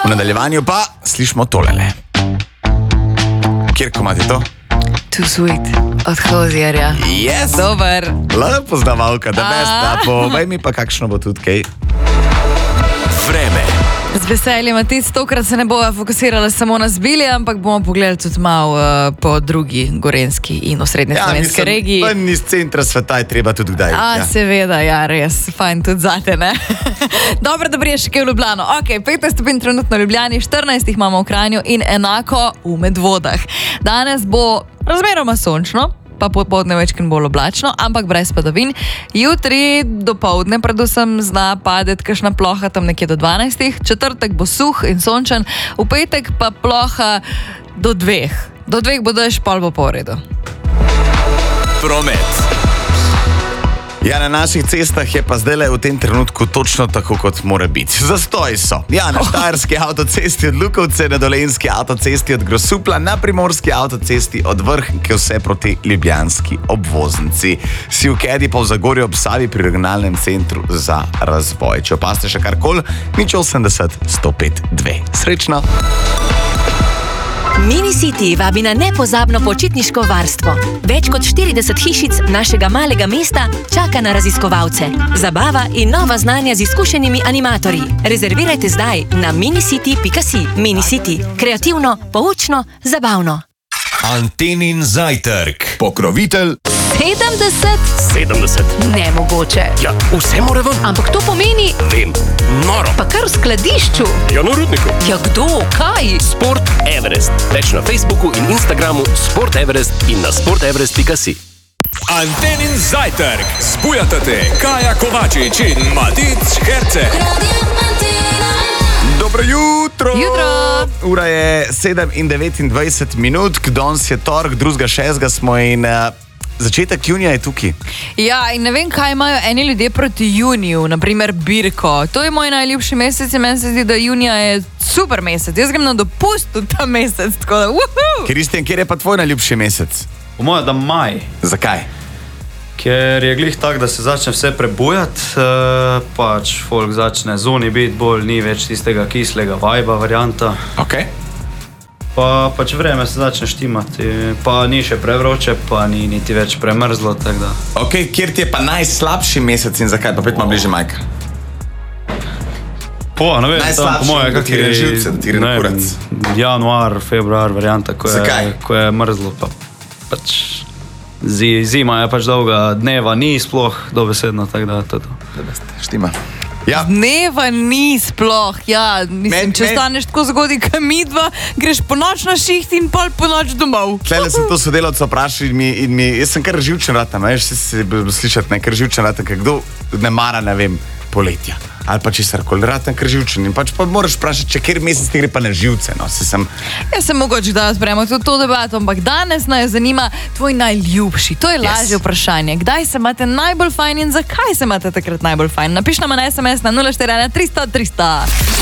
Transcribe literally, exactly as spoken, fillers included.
V nadaljevanju pa slišimo tolele. Kjer komad je to? Too Sweet od Hozierja. Yes! Dober. Lepo poznavalka, da besta. Povej mi pa, kakšno bo tudi kaj. Vreme. Z veseljem, Matic, tokrat se ne bova fokusirala samo na Zbilje, ampak bomo pogledali tudi malo uh, po drugi gorenski in osrednje Ja, slovenske mislim, regiji. ven iz centra sveta je treba tudi kdaj. A, ja. seveda, ja, res, fajn tudi zate, ne? Dobro, da briješ še kaj v Ljubljano. Ok, petnajst stopinj trenutno v Ljubljani, štirinajst jih imamo v Kranju in enako v Medvodah. Danes bo razmeroma sončno, pa popoldne večkrat bolj oblačno, ampak brez padavin. Jutri dopoldne predvsem zna padeti kakšna ploha tam nekje do dvanajstih, četrtek bo suh in sončen, v petek pa ploha do dveh. Do dveh bo dež, pol bo po redu. Promet. Ja, na naših cestah je pa zdaj v tem trenutku točno tako, kot mora biti. Zastoji so. Ja, na štajerski avtocesti od Lukovce, na dolenjski avtocesti od Grosupla, na primorski avtocesti od Vrhnike, vse proti ljubljanski obvoznici. Si v Kedi pa v Zagorju ob Savi pri regionalnem centru za razvoj. Če opaste še karkoli, nič osemdeset, sto pet, dve. Srečno! Minicity vabi na nepozabno počitniško varstvo. Več kot štirideset hišic našega malega mesta čaka na raziskovalce. Zabava in nova znanja z izkušenimi animatorji. Rezervirajte zdaj na minicity pika si. Minicity. Kreativno, poučno, zabavno. Antenin zajtrk. Pokrovitelj. sedemdeset? sedemdeset. Nemogoče. Ja, vse mora ven. Ampak to pomeni, Vem. Noro. pa kar v skladišču. Ja, na rudniku. Ja, kdo? Kaj? Sport Everest. Več na Facebooku in Instagramu Sport Everest in na sport everest pika si. Antenin zajtrk. Spujata te Kaja Kovačič in Matic Herce. Dobro jutro! Jutro! Ura je sedem in devetindvajset minut, danes je torek, drugega šestega smo in uh, začetek junija je tukaj. Ja, in ne vem, kaj imajo eni ljudje proti juniju, naprimer Birko. To je moj najljubši mesec in meni se zdi, da junija je super mesec. Jaz grem na dopust v ta mesec, tako da uhu! Kristjan, kjer je pa tvoj najljubši mesec? Po mojem, da maj, Zakaj? ker je glih tak, da se začne vse prebujati, uh, pač folk začne zunaj biti bolj, ni več tistega kislega vajba varianta, Ok. pa pač vreme se začne štimati, pa ni še prevroče, pa ni niti več premrzlo, tako da. Ok, kjer ti je pa najslabši mesec in zakaj? Pa pet malo bliže majka. Po, ne vem, tam Najslabši, po mojem, da ti gre živce, da ti gre na kurac. Januar, februar varianta, ko je, Zakaj? ko je mrzlo, pa pač zi, zima je pač dolga, dneva ni sploh dobesedno, tako da to je to. Da veste, štima. Ja, Dneva ni sploh, ja, mislim, Men- če men- staneš tako zgodaj, kot midva, greš po noč na šiht in pol po noč domov. tlele sem to sodelavca vprašal in mi, in mi, jaz sem kar živčen ratam, veš, se se bo slišati, ne, kar živčen ratam, ker kdo ne mara, ne vem, poletja. Ali pa česarkoli, ratam kar živčen in pač pa moraš vprašati, če kjer mesec ti gre pa na živce, no, se sem... Jaz sem mogoče danes sprejemo tudi to debato, ampak danes naj zanima tvoj najljubši. To je Yes. lažje vprašanje. Kdaj se imate najbolj fajn in zakaj se imate takrat najbolj fajn? Napiš nam na es em es na nula štiri ena tristo tristo.